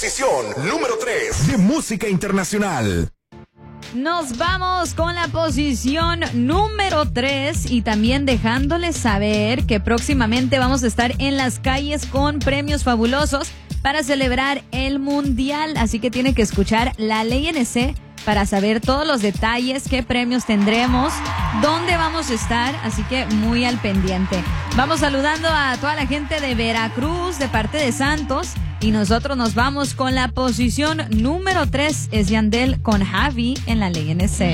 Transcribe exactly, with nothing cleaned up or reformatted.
posición número tres de música internacional. Nos vamos con la posición número tres y también dejándoles saber que próximamente vamos a estar en las calles con premios fabulosos para celebrar el Mundial. Así que tiene que escuchar La Ley N C para saber todos los detalles, qué premios tendremos, dónde vamos a estar, así que muy al pendiente. Vamos saludando a toda la gente de Veracruz, de parte de Santos, y nosotros nos vamos con la posición número tres, es Yandel con Javi en La Ley N C.